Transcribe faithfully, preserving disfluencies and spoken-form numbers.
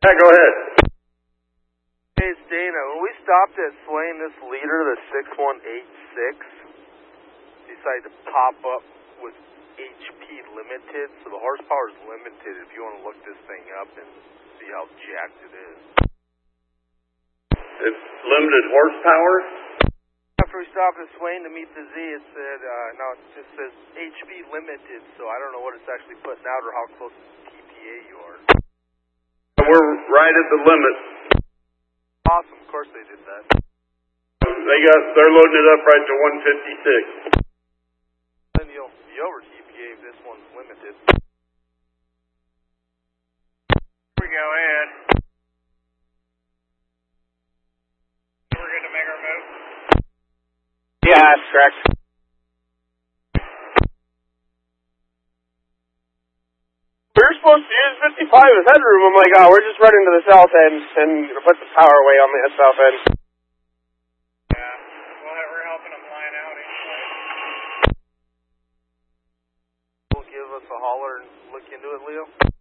Yeah, go ahead. Hey, it's Dana. When we stopped at Swain, this leader, the six one eight six, decided to pop up with H P limited, so the horsepower is limited if you want to look this thing up and see how jacked it is. It's limited horsepower? After we stopped at Swain to meet the Z, it said, uh, no, it just says H P limited, so I don't know what it's actually putting out or how close to T P A you are. We're right at the limit. Awesome, of course they did that. They got, they're loading it up right to one fifty-six. Then you'll be over T P A if this one's limited. Here we go, Ed. We're good to make our move? Yeah, that's correct. We were supposed to use fifty-five as headroom. I'm like, oh, we're just running to the south end and put the power away on the south end. Yeah, well, we're helping them line out each way. Will give us a holler and look into it, Leo?